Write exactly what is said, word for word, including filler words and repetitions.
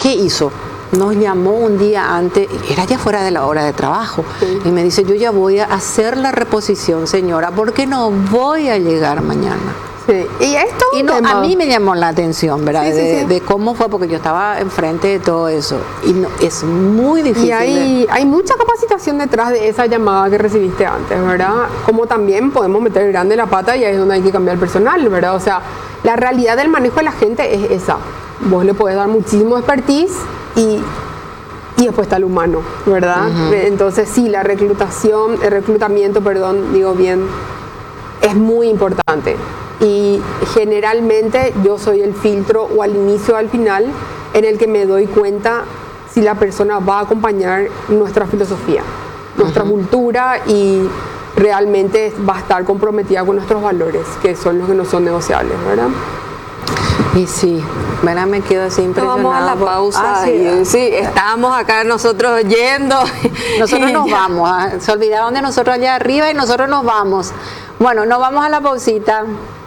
¿qué hizo? Nos llamó un día antes, era ya fuera de la hora de trabajo, sí. Y me dice, yo ya voy a hacer la reposición, señora, porque no voy a llegar mañana. Sí. Y esto y no, a mí me llamó la atención, ¿verdad? Sí, sí, de, sí. de cómo fue, porque yo estaba enfrente de todo eso. Y no, es muy difícil. Y hay, de... hay mucha capacitación detrás de esa llamada que recibiste antes, ¿verdad? Como también podemos meter grande la pata y ahí es donde hay que cambiar el personal, ¿verdad? O sea, la realidad del manejo de la gente es esa. Vos le podés dar muchísimo expertise y, y después está el humano, ¿verdad? Uh-huh. Entonces sí, la reclutación, el reclutamiento, perdón, digo bien, es muy importante. Y generalmente yo soy el filtro o al inicio o al final en el que me doy cuenta si la persona va a acompañar nuestra filosofía, nuestra uh-huh. cultura y realmente va a estar comprometida con nuestros valores, que son los que no son negociables, ¿verdad? Y sí, ¿verdad? Me quedo así impresionada. Vamos a la pausa. Ah, sí, y, sí, estábamos acá nosotros yendo. Nosotros nos vamos. ¿eh? Se olvidaron de nosotros allá arriba y nosotros nos vamos. Bueno, nos vamos a la pausita.